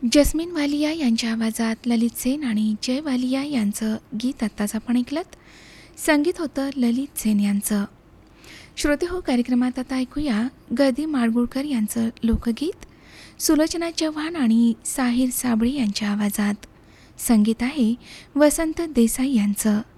जस्मिन वालिया यांच्या आवाजात ललित सेन आणि जय वालिया यांचं गीत आत्ताच आपण ऐकलं. संगीत होतं ललित सेन यांचं. श्रोते हो, कार्यक्रमात आता ऐकूया गदी माडगुळकर यांचं लोकगीत. सुलोचना चव्हाण आणि साहिर साबळे यांच्या आवाजात. संगीत आहे वसंत देसाई यांचं.